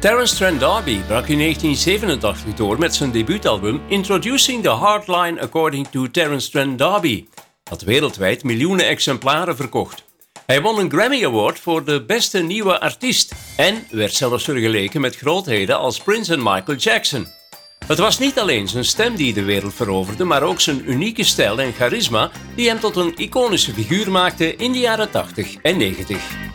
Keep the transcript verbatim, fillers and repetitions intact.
Terence Trent D'Arby brak in negentien zevenentachtig door met zijn debuutalbum Introducing the Hardline According to Terence Trent D'Arby, dat wereldwijd miljoenen exemplaren verkocht. Hij won een Grammy Award voor de beste nieuwe artiest en werd zelfs vergeleken met grootheden als Prince en Michael Jackson. Het was niet alleen zijn stem die de wereld veroverde, maar ook zijn unieke stijl en charisma die hem tot een iconische figuur maakte in de jaren tachtig en negentig.